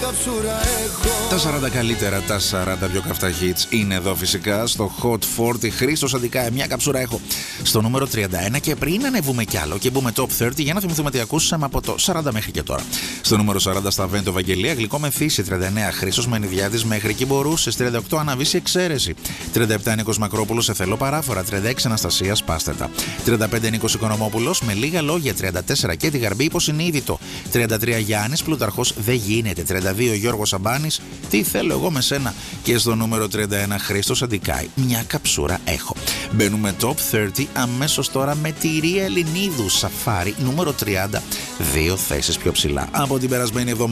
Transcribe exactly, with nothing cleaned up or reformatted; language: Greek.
καψούρα έχω. Τα σαράντα καλύτερα, τα σαράντα πιο καυτά hits είναι εδώ φυσικά στο Hot σαράντα. Χρήστος Αντικάε, μια καψούρα έχω στο νούμερο τριάντα ένα. Και πριν ανεβούμε κι άλλο και μπούμε top τριάντα, για να θυμηθούμε τι ακούσαμε από το σαράντα μέχρι και τώρα. Στο νούμερο σαράντα στα Βέντο Βαγγελία, γλυκό μεθύσι. τριάντα εννέα Χρήστος Μενιδιάδης, μέχρι εκεί μπορούσες. τριάντα οκτώ Αναβίση Εξαίρεση. τριάντα επτά Νίκος Μακρόπουλος, σε θέλω παράφορα. τριάντα έξι Αναστασία Πάστετα. τριάντα πέντε Νίκος Οικονομόπουλος, με λίγα λόγια. τριάντα τέσσερα και τη Γαρμπή, υποσυνείδητο. τριάντα τρία Γιάννης Πλουταρχός, δεν γίνεται. τριάντα δύο Γιώργος Σαμπάνης, τι θέλω εγώ με σένα. Και στο νούμερο τριάντα ένα Χρήστος Αντικάη, μια καψούρα έχω. Μπαίνουμε top τριάντα αμέσως τώρα με τη Ρία Ελληνίδου, Σαφάρι νούμερο τριάντα, δύο θέσεις πιο ψηλά από την περασμένη εβδομάδα.